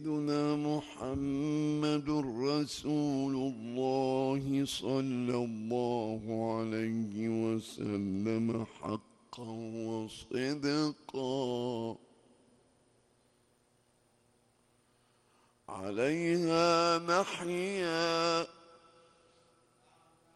سيدنا محمد رسول الله صلى الله عليه وسلم حقا وصدقا، عليها نحيا